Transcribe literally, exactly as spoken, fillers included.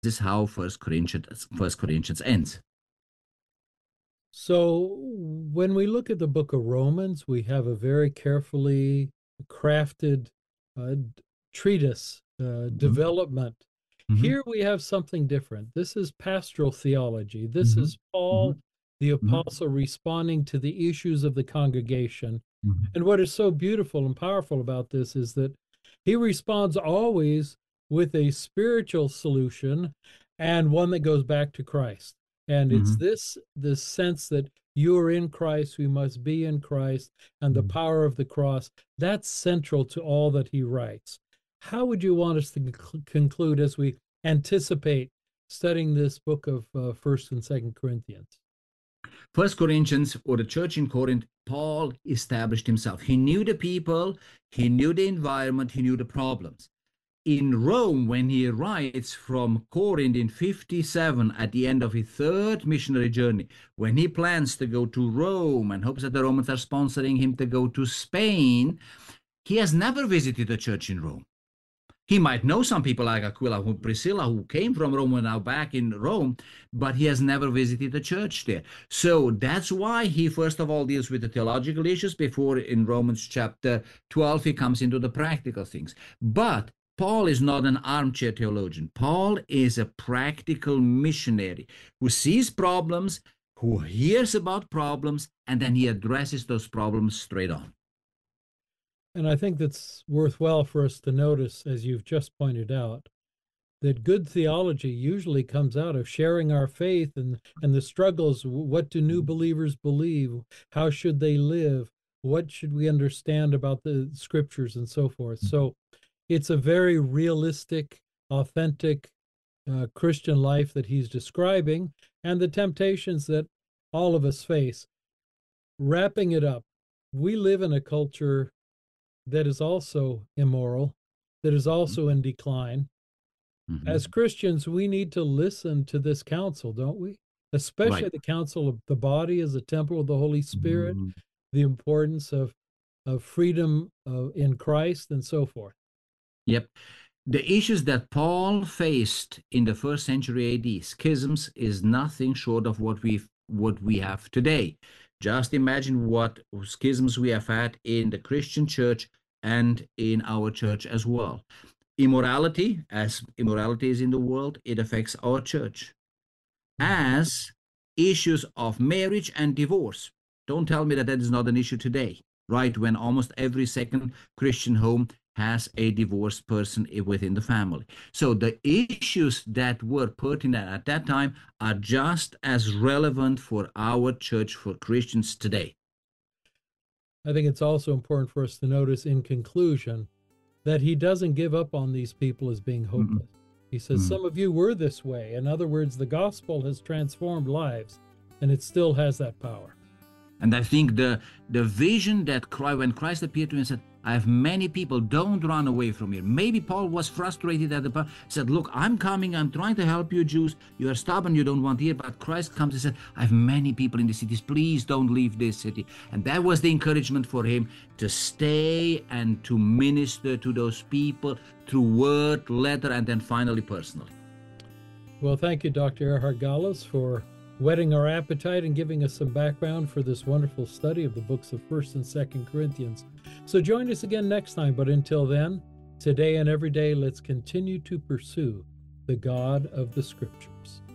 is how First Corinthians, First Corinthians ends. So when we look at the book of Romans, we have a very carefully crafted uh, treatise, uh, Mm-hmm. development. Mm-hmm. Here we have something different. This is pastoral theology. This Mm-hmm. is Paul, the apostle, responding to the issues of the congregation. Mm-hmm. And what is so beautiful and powerful about this is that he responds always with a spiritual solution and one that goes back to Christ. And it's Mm-hmm. this this sense that you are in Christ, we must be in Christ, and the Mm-hmm. power of the cross, that's central to all that he writes. How would you want us to conc- conclude as we anticipate studying this book of uh, First and Second Corinthians? First Corinthians, or the church in Corinth, Paul established himself. He knew the people, he knew the environment, he knew the problems. In Rome, when he writes from Corinth in fifty-seven at the end of his third missionary journey, when he plans to go to Rome and hopes that the Romans are sponsoring him to go to Spain, he has never visited a church in Rome. He might know some people like Aquila, who, Priscilla, who came from Rome and now back in Rome, but he has never visited a church there. So that's why he first of all deals with the theological issues before in Romans chapter twelve he comes into the practical things. But Paul is not an armchair theologian. Paul is a practical missionary who sees problems, who hears about problems, and then he addresses those problems straight on. And I think that's worthwhile for us to notice, as you've just pointed out, that good theology usually comes out of sharing our faith and, and the struggles. What do new believers believe? How should they live? What should we understand about the scriptures and so forth? So it's a very realistic, authentic uh, Christian life that he's describing and the temptations that all of us face. Wrapping it up, we live in a culture that is also immoral, that is also in decline. As Mm-hmm. Christians, we need to listen to this counsel, don't we? Especially Right. the counsel of the body as a temple of the Holy Spirit, Mm-hmm. the importance of, of freedom uh, in Christ, and so forth. Yep. The issues that Paul faced in the first century A D, schisms, is nothing short of what we what we have today. Just imagine what schisms we have had in the Christian church and in our church as well. Immorality, as immorality is in the world, it affects our church. Mhm. As issues of marriage and divorce. Don't tell me that that is not an issue today, right? When almost every second Christian home has a divorced person within the family. So the issues that were pertinent at that time are just as relevant for our church, for Christians today. I think it's also important for us to notice in conclusion that he doesn't give up on these people as being Mm-mm, hopeless. He says, mm. some of you were this way. In other words, the gospel has transformed lives and it still has that power. And I think the the vision that Christ, when Christ appeared to him and said, I have many people, don't run away from here. Maybe Paul was frustrated at the point, said, look, I'm coming, I'm trying to help you Jews. You are stubborn, you don't want to hear. But Christ comes and said, I have many people in the cities. Please don't leave this city. And that was the encouragement for him to stay and to minister to those people through word, letter, and then finally personally. Well, thank you, Doctor Erhard Gallas, for whetting our appetite and giving us some background for this wonderful study of the books of First and Second Corinthians. So join us again next time. But until then, today and every day, let's continue to pursue the God of the Scriptures.